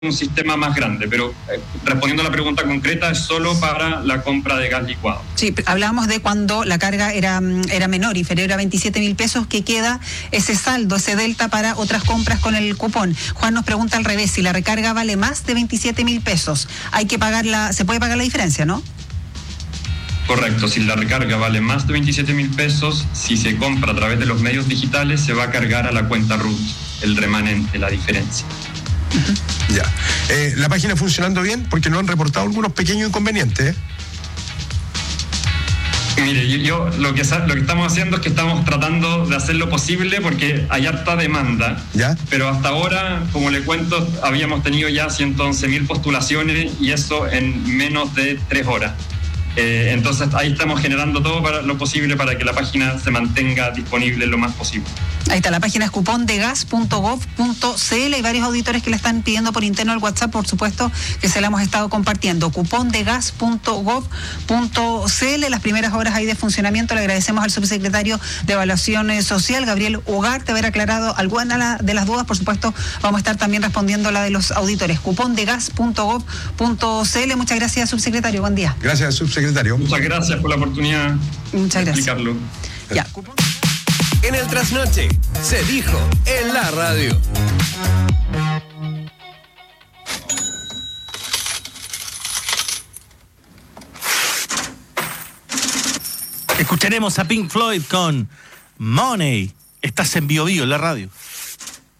un sistema más grande, pero respondiendo a la pregunta concreta, es solo para la compra de gas licuado. Sí, hablábamos de cuando la carga era menor, inferior a 27.000 pesos, que queda ese saldo, ese delta para otras compras con el cupón. Juan nos pregunta al revés, si la recarga vale más de 27.000 pesos, hay que pagarla, se puede pagar la diferencia, ¿no? Correcto, si la recarga vale más de 27.000 pesos, si se compra a través de los medios digitales, se va a cargar a la cuenta RUT el remanente, la diferencia. Ya. ¿La página funcionando bien? Porque nos han reportado algunos pequeños inconvenientes. Mire, yo lo que estamos haciendo es que estamos tratando de hacer lo posible porque hay harta demanda. ¿Ya? Pero hasta ahora, como le cuento, habíamos tenido ya 111.000 postulaciones y eso en menos de 3 horas. Entonces ahí estamos generando todo para lo posible para que la página se mantenga disponible lo más posible. Ahí está, la página es cupondegas.gov.cl. Hay varios auditores que la están pidiendo por interno al WhatsApp, por supuesto que se la hemos estado compartiendo. Cupondegas.gov.cl. Las primeras horas ahí de funcionamiento. Le agradecemos al subsecretario de Evaluación Social, Gabriel Ugarte, haber aclarado alguna de las dudas. Por supuesto, vamos a estar también respondiendo la de los auditores. Cupondegas.gov.cl. Muchas gracias, subsecretario. Buen día. Gracias, subsecretario. Muchas gracias por la oportunidad de explicarlo. Ya. En el Trasnoche se dijo en la radio. Escucharemos a Pink Floyd con Money. Estás en Bio Bio, en la radio.